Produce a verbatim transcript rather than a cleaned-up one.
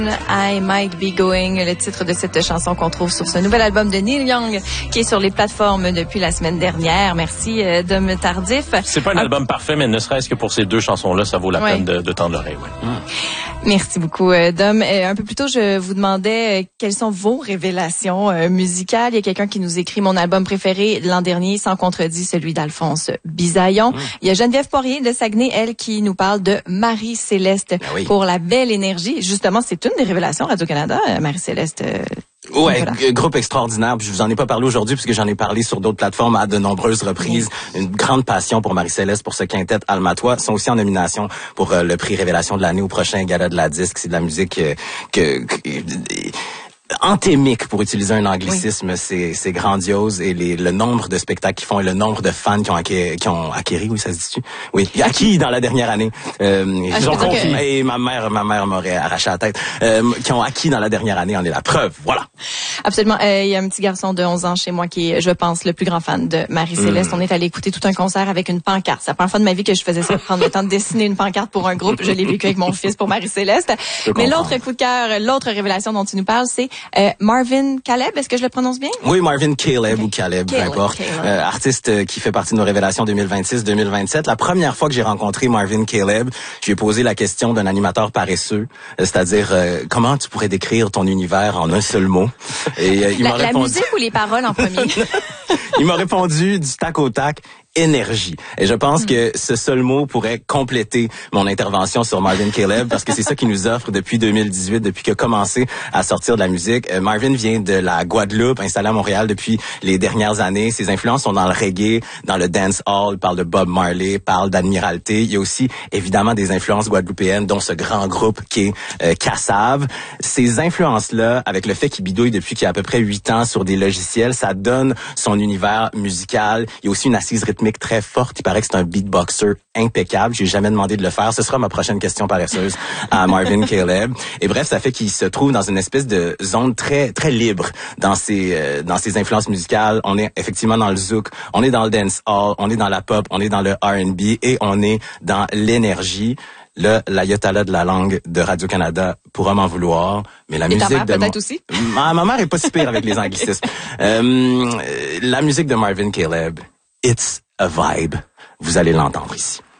I Might Be Going, le titre de cette chanson qu'on trouve sur ce nouvel album de Neil Young qui est sur les plateformes depuis la semaine dernière. Merci, euh, Dom Tardif. C'est pas un ah. album parfait, mais ne serait-ce que pour ces deux chansons-là, ça vaut la ouais. peine de, de tendre l'oreille. Ouais. Mmh. Merci beaucoup, euh, Dom. Euh, un peu plus tôt, je vous demandais euh, quelles sont vos révélations euh, musicales. Il y a quelqu'un qui nous écrit mon album préféré l'an dernier, sans contredit, celui d'Alphonse Bisaillon. Mmh. Il y a Geneviève Poirier de Saguenay, elle, qui nous parle de Marie-Céleste ben oui. pour la belle énergie. Justement, c'est une des révélations Radio-Canada, Marie-Céleste. Euh, Ouais, voilà. Groupe extraordinaire. Je vous en ai pas parlé aujourd'hui puisque j'en ai parlé sur d'autres plateformes à de nombreuses reprises. Oui. Une grande passion pour Marie-Céleste, pour ce quintet Almatois. Ils sont aussi en nomination pour euh, le prix Révélation de l'année au prochain Gala de la Disque. C'est de la musique euh, que... que anthémique, pour utiliser un anglicisme, oui. c'est c'est grandiose et les, le nombre de spectacles qu'ils font et le nombre de fans qui ont acquis, qui ont acquéri, oui, ça se dit-tu? Oui, acquis dans la dernière année. Euh, ah, genre, que... et ma mère, ma mère m'aurait arraché la tête. Euh, qui ont acquis dans la dernière année, en est la preuve. Voilà. Absolument. Il euh, y a un petit garçon de onze ans chez moi qui est, je pense, le plus grand fan de Marie-Céleste. Mm. On est allé écouter tout un concert avec une pancarte. C'est la première fois de ma vie que je faisais ça, prendre le temps de dessiner une pancarte pour un groupe. Je l'ai vécu avec mon fils pour Marie-Céleste. Mais l'autre coup de cœur, l'autre révélation dont tu nous parles, c'est euh, Marvin Caleb, est-ce que je le prononce bien? Oui, Marvin Caleb okay. ou Caleb, Caleb, peu importe. Caleb. Euh, artiste euh, qui fait partie de nos révélations deux mille vingt-six deux mille vingt-sept. La première fois que j'ai rencontré Marvin Caleb, je lui ai posé la question d'un animateur paresseux, euh, c'est-à-dire euh, comment tu pourrais décrire ton univers en un seul mot? Et euh, il la, m'a répondu... La musique ou les paroles en premier? Il m'a répondu du tac au tac. Énergie. Et je pense mm. que ce seul mot pourrait compléter mon intervention sur Marvin Caleb parce que c'est ça qu'il nous offre depuis deux mille dix-huit, depuis qu'il a commencé à sortir de la musique. Euh, Marvin vient de la Guadeloupe, installé à Montréal depuis les dernières années. Ses influences sont dans le reggae, dans le dance hall, parle de Bob Marley, parle d'Admiralté. Il y a aussi évidemment des influences guadeloupéennes, dont ce grand groupe qui est euh, Kassav. Ces influences-là, avec le fait qu'il bidouille depuis qu'il a à peu près huit ans sur des logiciels, ça donne son univers musical. Il y a aussi une assise rythmique très forte. Il paraît que c'est un beatboxer impeccable. J'ai jamais demandé de le faire. Ce sera ma prochaine question paresseuse à Marvin Caleb. Et bref, ça fait qu'il se trouve dans une espèce de zone très très libre dans ses euh, dans ses influences musicales. On est effectivement dans le zouk, on est dans le dance hall, on est dans la pop, on est dans le R and B et on est dans l'énergie. Le l'ayatollah de la langue de Radio-Canada pourra m'en vouloir, mais la et musique ta mère, de peut-être aussi? Ma, ma mère est pas si pire avec les anglicismes. euh, la musique de Marvin Caleb, it's a vibe. Vous allez l'entendre ici.